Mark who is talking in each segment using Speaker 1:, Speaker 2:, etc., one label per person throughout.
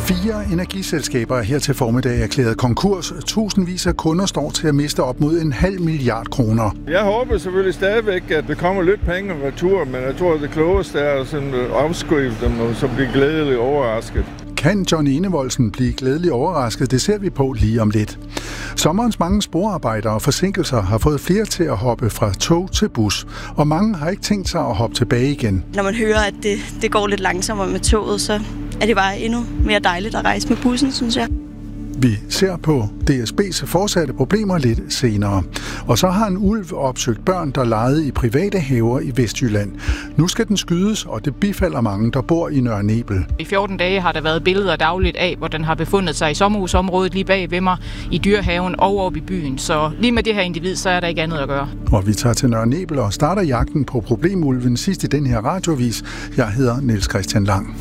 Speaker 1: 4 energiselskaber er her til formiddag erklæret konkurs. Tusindvis af kunder står til at miste op mod 0,5 milliard kroner.
Speaker 2: Jeg håber selvfølgelig stadigvæk, at der kommer lidt penge retur, men jeg tror, at det klogeste er at afskrive dem og så blive glædeligt overrasket.
Speaker 1: Kan John Enevoldsen blive glædeligt overrasket? Det ser vi på lige om lidt. Sommerens mange sporarbejdere og forsinkelser har fået flere til at hoppe fra tog til bus, og mange har ikke tænkt sig at hoppe tilbage igen.
Speaker 3: Når man hører, at det går lidt langsommere med toget, så er det bare endnu mere dejligt at rejse med bussen, synes jeg.
Speaker 1: Vi ser på DSB's fortsatte problemer lidt senere. Og så har en ulv opsøgt børn, der legede i private haver i Vestjylland. Nu skal den skydes, og det bifalder mange, der bor i Nørre Nebel.
Speaker 4: I 14 dage har der været billeder dagligt af, hvor den har befundet sig i sommerhusområdet lige bag ved mig, i Dyrehaven og oppe i byen. Så lige med det her individ, så er der ikke andet at gøre.
Speaker 1: Og vi tager til Nørre Nebel og starter jagten på problemulven sidst i den her radiovis. Jeg hedder Niels Christian Lang.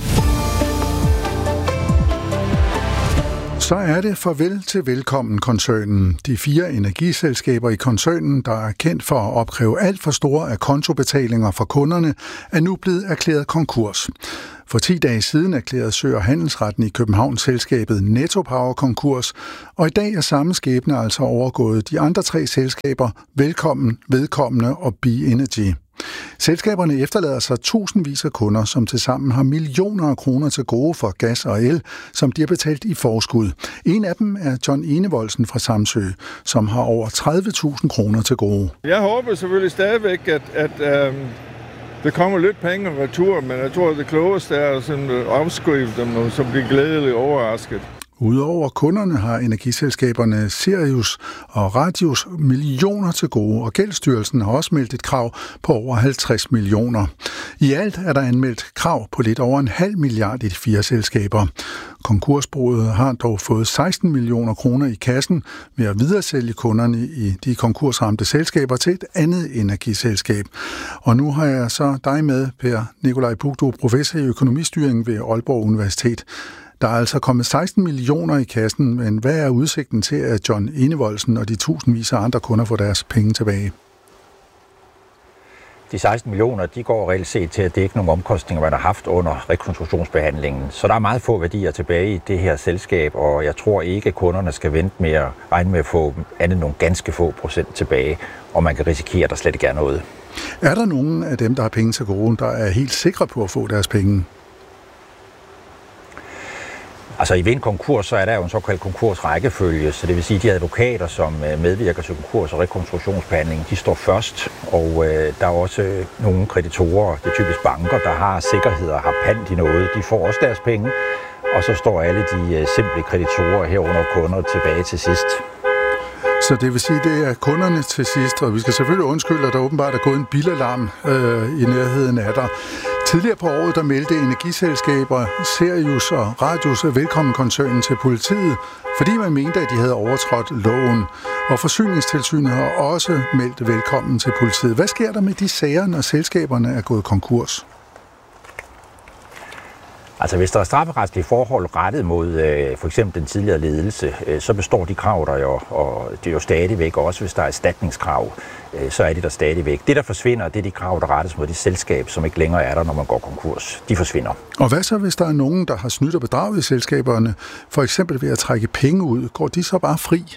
Speaker 1: Så er det farvel til Velkommen-koncernen. De 4 energiselskaber i koncernen, der er kendt for at opkræve alt for store af kontobetalinger fra kunderne, er nu blevet erklæret konkurs. For 10 dage siden erklærede Sø- og Handelsretten i København selskabet Netto Power konkurs, og i dag er samme skæbne altså overgået de andre 3 selskaber Velkommen, Vedkommende og Be-Energy. Selskaberne efterlader sig tusindvis af kunder, som tilsammen har millioner af kroner til gode for gas og el, som de har betalt i forskud. En af dem er John Enevoldsen fra Samsø, som har over 30.000 kroner til gode.
Speaker 2: Jeg håber selvfølgelig stadigvæk, at der kommer lidt penge retur, men jeg tror, at det klogeste er at afskrive dem og så blive glædeligt overrasket.
Speaker 1: Udover kunderne har energiselskaberne Sirius og Radius millioner til gode, og Gældsstyrelsen har også meldt et krav på over 50 millioner. I alt er der anmeldt krav på lidt over 0,5 milliard i de 4 selskaber. Konkursboet har dog fået 16 millioner kroner i kassen ved at videresælge kunderne i de konkursramte selskaber til et andet energiselskab. Og nu har jeg så dig med, Per Nikolaj Buch, du er professor i økonomistyring ved Aalborg Universitet. Der er altså kommet 16 millioner i kassen, men hvad er udsigten til, at John Enevoldsen og de tusindvis af andre kunder får deres penge tilbage?
Speaker 5: De 16 millioner, de går reelt set til at dække nogle omkostninger, man har haft under rekonstruktionsbehandlingen. Så der er meget få værdier tilbage i det her selskab, og jeg tror ikke, at kunderne skal vente med at regne med at få andet nogle ganske få procent tilbage, og man kan risikere, at der slet ikke er noget.
Speaker 1: Er der nogen af dem, der har penge til gode, der er helt sikre på at få deres penge?
Speaker 5: Altså i en konkurs, så er der jo en såkaldt konkursrækkefølge, så det vil sige, at de advokater, som medvirker til konkurs- og rekonstruktionsbehandling, de står først, og der er også nogle kreditorer, det er typisk banker, der har sikkerheder og har pant i noget, de får også deres penge, og så står alle de simple kreditorer herunder kunder tilbage til sidst.
Speaker 1: Så det vil sige, at det er kunderne til sidst, og vi skal selvfølgelig undskylde, at der åbenbart er gået en bilalarm i nærheden af dig. Tidligere på året, der meldte energiselskaber Sirius og Radius Velkommen-koncernen til politiet, fordi man mente, at de havde overtrådt loven. Og Forsyningstilsynet har også meldt Velkommen til politiet. Hvad sker der med de sager, når selskaberne er gået konkurs?
Speaker 5: Altså hvis der er strafferetlige forhold rettet mod for eksempel den tidligere ledelse, så består de krav der jo, og det er jo stadigvæk, også hvis der er erstatningskrav, så er de der stadigvæk. Det der forsvinder, det er de krav, der rettes mod det selskab, som ikke længere er der, når man går konkurs. De forsvinder.
Speaker 1: Og hvad så, hvis der er nogen, der har snydt og bedraget i selskaberne, for eksempel ved at trække penge ud? Går de så bare fri?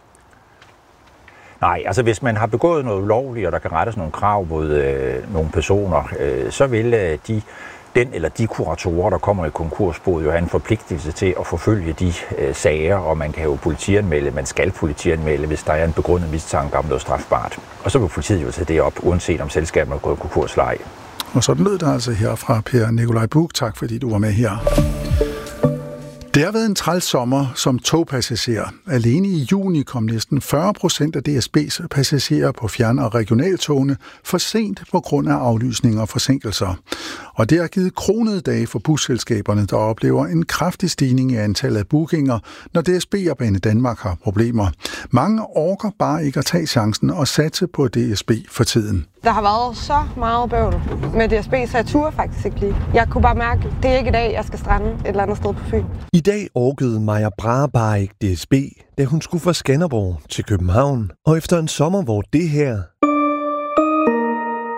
Speaker 5: Nej, altså hvis man har begået noget ulovligt, og der kan rettes nogle krav mod nogle personer, så vil den eller de kuratorer, der kommer i konkursboet, jo have en forpligtelse til at forfølge de sager, og man kan jo politianmelde, man skal politianmelde, hvis der er en begrundet mistanke om noget strafbart. Og så vil politiet jo tage det op, uanset om selskabet er gået konkurs eller ej.
Speaker 1: Og sådan lød det altså her fra Per Nikolaj Buch. Tak fordi du var med her. Det har været en træls sommer som togpassager. Alene i juni kom næsten 40% af DSB's passagerer på fjern- og regionaltogene for sent på grund af aflysninger og forsinkelser. Og det har givet kronede dage for busselskaberne, der oplever en kraftig stigning i antallet af bookinger, når DSB og Banedanmark har problemer. Mange orker bare ikke at tage chancen og satse på DSB for tiden.
Speaker 6: Der har været så meget bøvl med DSB, så jeg turde faktisk ikke lige. Jeg kunne bare mærke, at det er ikke i dag, jeg skal strande et eller andet sted på Fyn.
Speaker 7: I dag orkede Maja Brahe bare ikke DSB, da hun skulle fra Skanderborg til København. Og efter en sommer, hvor det her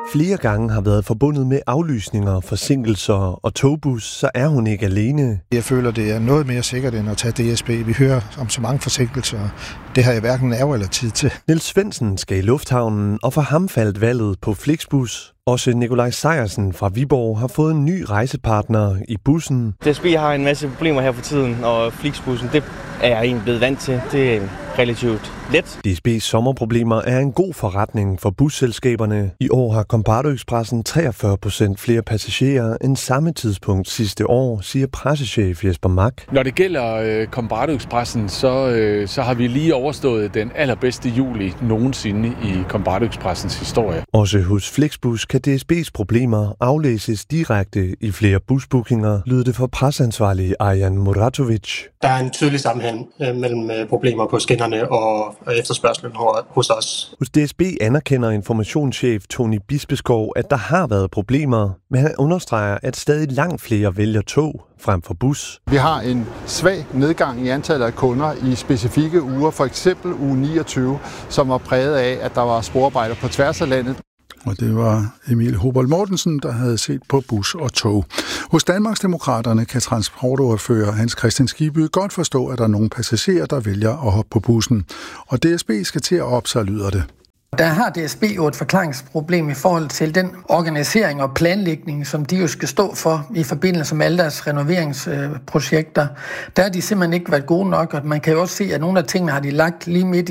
Speaker 7: flere gange har været forbundet med aflysninger, forsinkelser og togbus, så er hun ikke alene.
Speaker 8: Jeg føler, det er noget mere sikkert end at tage DSB. Vi hører om så mange forsinkelser. Det har jeg hverken nerve eller tid til.
Speaker 7: Niels Svendsen skal i lufthavnen, og for ham faldt valget på Flixbus. Også Nikolaj Sejersen fra Viborg har fået en ny rejsepartner i bussen.
Speaker 9: DSB har en masse problemer her for tiden, og Flixbussen, det er jeg egentlig blevet vant til. Det er relativt let.
Speaker 7: DSB's sommerproblemer er en god forretning for busselskaberne. I år har Combardo Expressen 43% flere passagerer end samme tidspunkt sidste år, siger pressechef Jesper Mak.
Speaker 10: Når det gælder Combardo Expressen, så har vi lige overstået den allerbedste juli nogensinde i Combardo Expressens historie.
Speaker 7: Også hos Flixbus kan DSB's problemer aflæses direkte i flere busbookinger, lyder det for presseansvarlig Arjan Muratovic.
Speaker 11: Der er en tydelig sammenhæng mellem problemer på skinnerne og efterspørgselen hos os.
Speaker 7: Hos DSB anerkender informationschef Tony Bispeskov, at der har været problemer, men han understreger, at stadig langt flere vælger tog frem for bus.
Speaker 12: Vi har en svag nedgang i antallet af kunder i specifikke uger, for eksempel uge 29, som var præget af, at der var sporarbejder på tværs af landet.
Speaker 1: Og det var Emil Hobold Mortensen, der havde set på bus og tog. Hos Danmarksdemokraterne kan transportordfører Hans Christian Skibby godt forstå, at der er nogle passagerer, der vælger at hoppe på bussen. Og DSB skal til at op, så lyder det.
Speaker 13: Der har DSB jo et forklaringsproblem i forhold til den organisering og planlægning, som de jo skal stå for i forbindelse med alle deres renoveringsprojekter. Der har de simpelthen ikke været gode nok, og man kan jo også se, at nogle af tingene har de lagt lige midt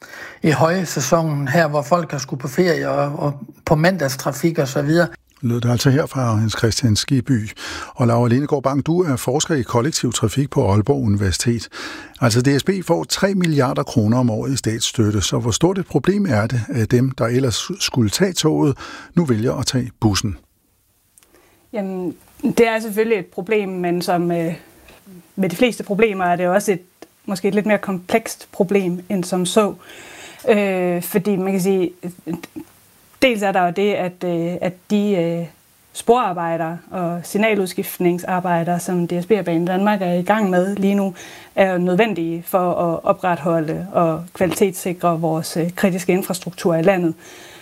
Speaker 13: i højsæsonen her, hvor folk har skulle på ferie og på mandagstrafik og så videre.
Speaker 1: Lød det altså her fra Hans Christian Skibby. Og Laura Lindegaard Bang, du er forsker i kollektiv trafik på Aalborg Universitet. Altså DSB får 3 milliarder kroner om året i statsstøtte, så hvor stort et problem er det, at dem, der ellers skulle tage toget, nu vælger at tage bussen?
Speaker 14: Jamen, det er selvfølgelig et problem, men som med de fleste problemer er det også måske et lidt mere komplekst problem end som så. Fordi man kan sige, dels er der jo det, at de sporarbejdere og signaludskiftningsarbejdere, som DSB og Banen Danmark er i gang med lige nu, er nødvendige for at opretholde og kvalitetssikre vores kritiske infrastruktur i landet.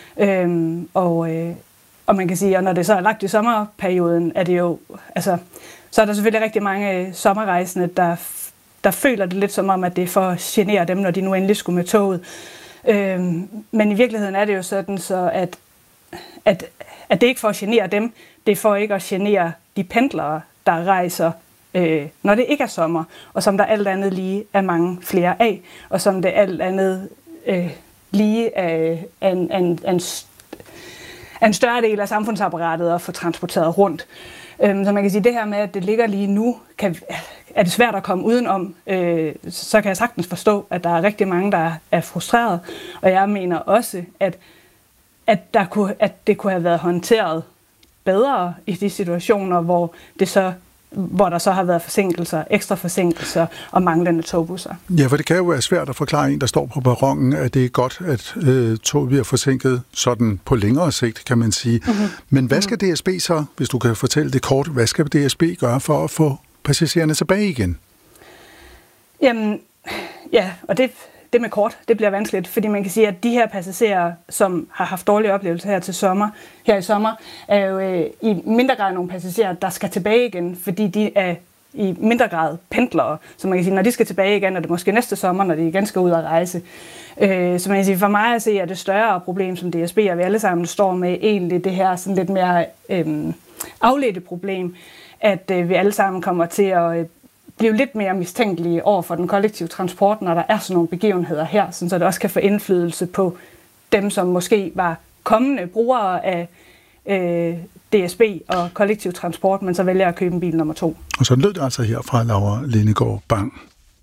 Speaker 14: Og man kan sige, at når det så er lagt i sommerperioden, er det jo, altså, så er der selvfølgelig rigtig mange sommerrejsende, der føler det lidt som om, at det er for at genere dem, når de nu endelig skulle med toget. Men i virkeligheden er det jo sådan, så at det ikke for at genere dem, det er for ikke at genere de pendlere, der rejser, når det ikke er sommer, og som der alt andet lige er mange flere af, og som det alt andet lige er en større del af samfundsapparatet at få transporteret rundt. Så man kan sige, det her med, at det ligger lige nu, er det svært at komme udenom. Så kan jeg sagtens forstå, at der er rigtig mange, der er frustreret. Og jeg mener også, at det kunne have været håndteret bedre i de situationer, hvor der så har været forsinkelser, ekstra forsinkelser og manglende togbusser.
Speaker 1: Ja, for det kan jo være svært at forklare en, der står på perronen, at det er godt, at toget bliver forsinket sådan på længere sigt, kan man sige. Mm-hmm. Men hvad skal DSB så, hvis du kan fortælle det kort, hvad skal DSB gøre for at få passagererne tilbage igen? Jamen, ja, og det med kort, det bliver vanskeligt, fordi man kan sige, at de her passagerer, som har haft dårlige oplevelser her i sommer, er jo i mindre grad nogle passagerer, der skal tilbage igen, fordi de er i mindre grad pendlere. Så man kan sige, når de skal tilbage igen, er det måske næste sommer, når de igen skal ud og rejse. Så man kan sige, for mig at se, er det større problem, som DSB og vi alle sammen står med, egentlig det her sådan lidt mere afledte problem, at vi alle sammen kommer til at blive lidt mere mistænkelige over for den kollektive transport, når der er sådan nogle begivenheder her, så det også kan få indflydelse på dem, som måske var kommende brugere af DSB og kollektiv transport, men så vælger at købe en bil nummer 2. Og så lød det altså her fra Laura Lindegaard Bang.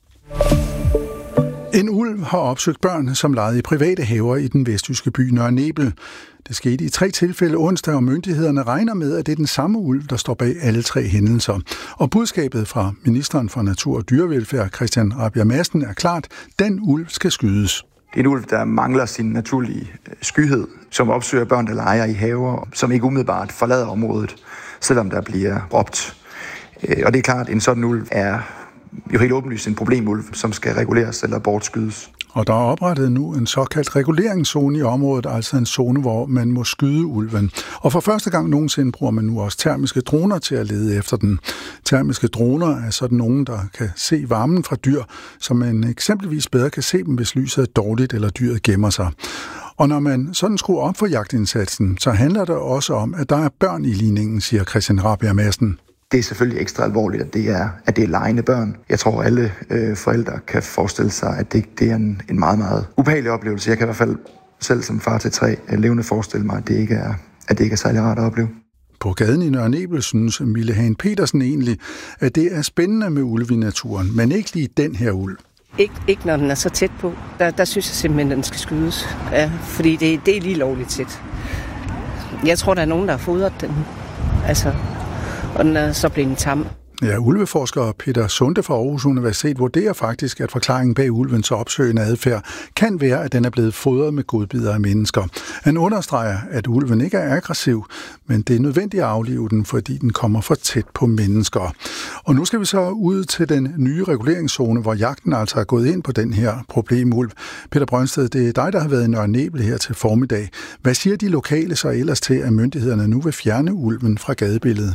Speaker 1: En ulv har opsøgt børn, som legede i private haver i den vestjyske by Nørre Nebel. Det skete i 3 tilfælde onsdag, og myndighederne regner med, at det er den samme ulv, der står bag alle 3 hændelser. Og budskabet fra ministeren for Natur og Dyrevelfærd, Christian Rabjerg Madsen, er klart, den ulv skal skydes.
Speaker 15: Det er en ulv, der mangler sin naturlige skyhed, som opsøger børn, der leger i haver, som ikke umiddelbart forlader området, selvom der bliver råbt. Og det er klart, at en sådan ulv er jo helt åbenlyst en problemulv, som skal reguleres eller bortskydes.
Speaker 1: Og der er oprettet nu en såkaldt reguleringszone i området, altså en zone, hvor man må skyde ulven. Og for første gang nogensinde bruger man nu også termiske droner til at lede efter den. Termiske droner er sådan nogen, der kan se varmen fra dyr, så man eksempelvis bedre kan se dem, hvis lyset er dårligt eller dyret gemmer sig. Og når man sådan skruer op for jagtindsatsen, så handler det også om, at der er børn i ligningen, siger Christian Rabjerg Madsen.
Speaker 15: Det er selvfølgelig ekstra alvorligt, at det er legende børn. Jeg tror, alle forældre kan forestille sig, at det er en meget, meget ubehagelig oplevelse. Jeg kan i hvert fald selv som far til 3 levende forestille mig, at det ikke er særlig rart at opleve.
Speaker 1: På gaden i Nørre Nebel synes Mille Hane Petersen egentlig, at det er spændende med ulve i naturen, men ikke lige den her ulv.
Speaker 16: Ikke når den er så tæt på. Der synes jeg simpelthen, at den skal skydes. Ja, fordi det er lige lovligt tæt. Jeg tror, der er nogen, der har fodret den. Altså, og den er så blevet tam.
Speaker 1: Ja, ulveforsker Peter Sunde fra Aarhus Universitet vurderer faktisk, at forklaringen bag ulvens opsøgende adfærd kan være, at den er blevet fodret med godbidder af mennesker. Han understreger, at ulven ikke er aggressiv, men det er nødvendigt at aflive den, fordi den kommer for tæt på mennesker. Og nu skal vi så ud til den nye reguleringszone, hvor jagten altså er gået ind på den her problemulv. Peter Brøndsted, det er dig, der har været i Nørre Nebel her til formiddag. Hvad siger de lokale så ellers til, at myndighederne nu vil fjerne ulven fra gadebilledet?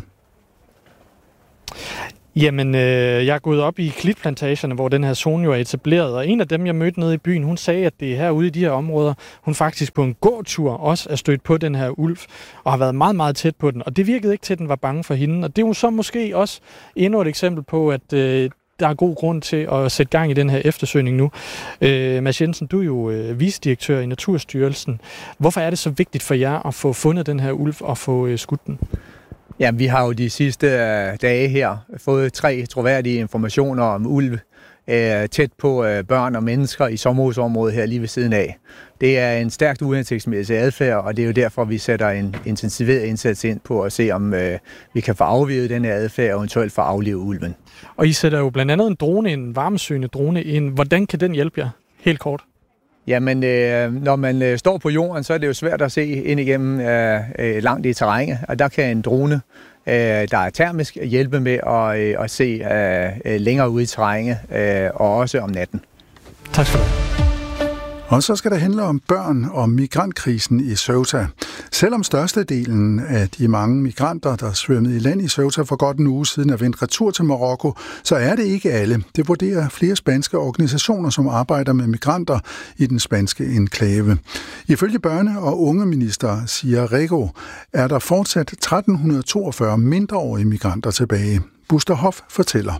Speaker 17: Jamen, jeg er gået op i klitplantagerne, hvor den her zone jo er etableret, og en af dem, jeg mødte nede i byen, hun sagde, at det er herude i de her områder, hun faktisk på en gåtur også er stødt på den her ulv, og har været meget, meget tæt på den, og det virkede ikke til, at den var bange for hende, og det er jo så måske også endnu et eksempel på, at der er god grund til at sætte gang i den her eftersøgning nu. Mads Jensen, du er jo vicedirektør i Naturstyrelsen. Hvorfor er det så vigtigt for jer at få fundet den her ulv og få skudt den?
Speaker 18: Ja, vi har jo de sidste dage her fået 3 troværdige informationer om ulv tæt på børn og mennesker i sommerhusområdet her lige ved siden af. Det er en stærkt uhensigtsmæssig adfærd, og det er jo derfor, vi sætter en intensiveret indsats ind på at se, om vi kan få aflivet den her adfærd og eventuelt få aflivet ulven.
Speaker 17: Og I sætter jo blandt andet en drone ind, en varmesøgende drone ind. Hvordan kan den hjælpe jer? Helt kort.
Speaker 18: Jamen, når man står på jorden, så er det jo svært at se ind igennem langt i terrænet, og der kan en drone, der er termisk, hjælpe med at se længere ude i terrænet, og også om natten.
Speaker 17: Tak skal du have.
Speaker 1: Og så skal det handle om børn og migrantkrisen i Ceuta. Selvom størstedelen af de mange migranter, der svømmede i land i Ceuta for godt en uge siden, er vendt retur til Marokko, så er det ikke alle. Det vurderer flere spanske organisationer, som arbejder med migranter i den spanske enklave. Ifølge børne- og ungeminister Sia Rego er der fortsat 1342 mindreårige migranter tilbage. Buster Hoff fortæller.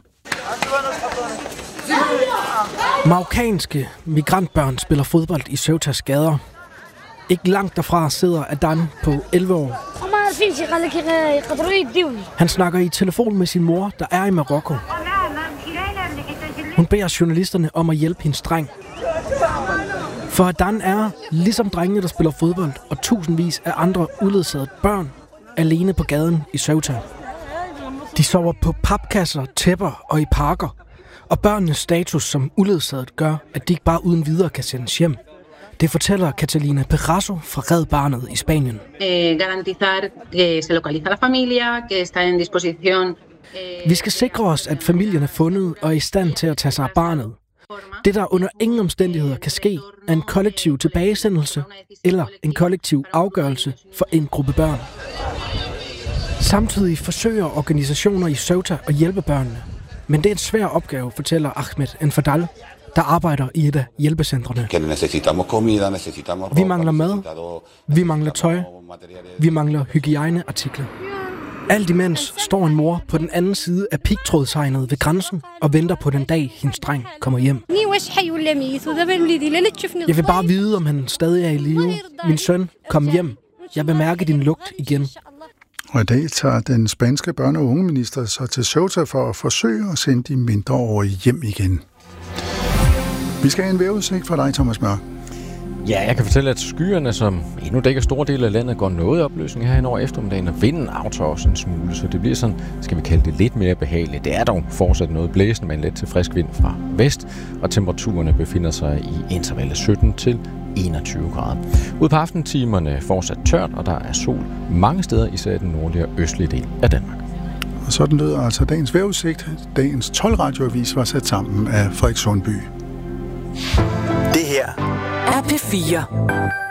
Speaker 19: Marokkanske migrantbørn spiller fodbold i Ceutas gader. Ikke langt derfra sidder Adan på 11 år. Han snakker i telefon med sin mor, der er i Marokko. Hun beder journalisterne om at hjælpe hendes dreng. For Adan er, ligesom drengene, der spiller fodbold, og tusindvis af andre uledsagede børn, alene på gaden i Ceuta. De sover på papkasser, tæpper og i parker. Og børnenes status som uledsaget gør, at de ikke bare uden videre kan sendes hjem. Det fortæller Catalina Perraso fra Red Barnet i Spanien. Vi skal sikre os, at familien er fundet og er i stand til at tage sig af barnet. Det, der under ingen omstændigheder kan ske, er en kollektiv tilbagesendelse eller en kollektiv afgørelse for en gruppe børn. Samtidig forsøger organisationer i Ceuta at hjælpe børnene. Men det er en svær opgave, fortæller Ahmed Enfadal, der arbejder i et af hjælpecentrene. Vi mangler mad, vi mangler tøj, vi mangler hygiejneartikler. Alt imens står en mor på den anden side af pigtrådshegnet ved grænsen og venter på den dag, hendes dreng kommer hjem. Jeg vil bare vide, om han stadig er i live. Min søn, kom hjem. Jeg vil mærke din lugt igen.
Speaker 1: Og i dag tager den spanske børne- og ungeminister så til Ceuta for at forsøge at sende de mindreårige hjem igen. Vi skal have en vejrudsigt fra dig, Thomas Mørk.
Speaker 20: Ja, jeg kan fortælle, at skyerne, som endnu dækker store dele af landet, går noget i opløsning her hen over eftermiddagen, og vinden aftager også en smule, så det bliver sådan, skal vi kalde det, lidt mere behageligt. Det er dog fortsat noget blæsende, men let til frisk vind fra vest, og temperaturerne befinder sig i intervallet 17 til 21 grader. Ude på aftentimerne fortsat tørt, og der er sol mange steder, især i den nordlige og østlige del af Danmark.
Speaker 1: Og sådan lød altså dagens vejrudsigt. Dagens 12 radioavis var sat sammen af Frederik Sundby.
Speaker 21: Det her er P4.